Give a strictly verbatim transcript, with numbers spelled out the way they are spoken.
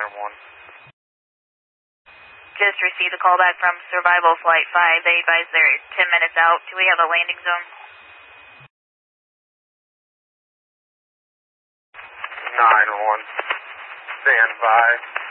one. Just received a call back from Survival Flight five. They advise they're ten minutes out. Do we have a landing zone? nine one. Stand by.